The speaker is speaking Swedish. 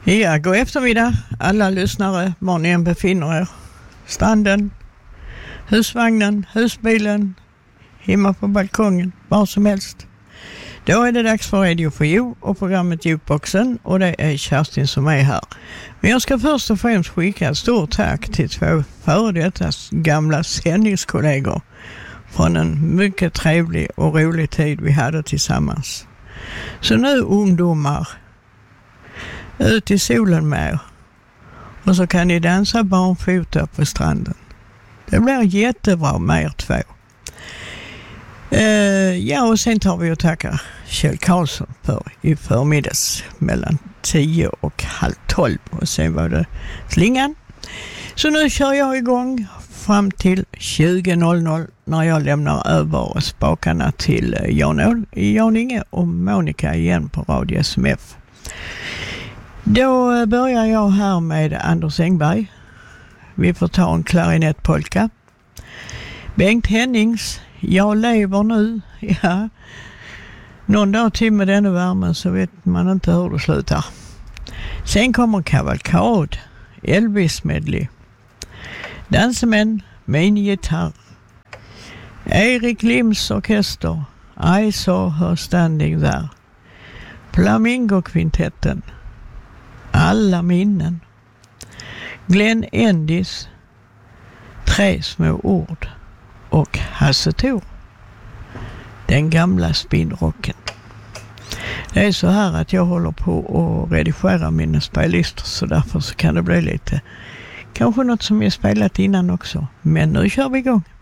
Ja, god eftermiddag alla lyssnare, var ni än befinner er. Stranden, husvagnen, husbilen, hemma på balkongen, var som helst. Då är det dags för Radio for You och programmet Jukeboxen, och det är Kerstin som är här. Men jag ska först och främst skicka ett stort tack till två före detta gamla sändningskollegor från en mycket trevlig och rolig tid vi hade tillsammans. Så nu ungdomar, ut i solen med er. Och så kan ni dansa barnfota på stranden. Det blir jättebra med er två. Ja, och sen tar vi och tackar Kjell Karlsson för i förmiddags mellan 10 och halv 12. Och sen var det slingan. Så nu kör jag igång fram till 20.00 när jag lämnar över spakarna till Jan Inge och Monica igen på Radio SMF. Då börjar jag här med Anders Engberg. Vi får ta en klarinettpolka. Bengt Hennings, Jag lever nu. Ja. Någon dag till med denna värmen så vet man inte hur det slutar. Sen kommer Kavalkad, Elvis medley. Dansemän, min gitarr. Erik Lims orkester, I saw her standing there. Flamingo-kvintetten, Alla minnen. Glenn Endis, Tre små ord. Och Hasse Thor, Den gamla spinnrocken. Det är så här att jag håller på att redigera mina spellistor, så därför så kan det bli lite kanske något som jag spelat innan också. Men nu kör vi igång.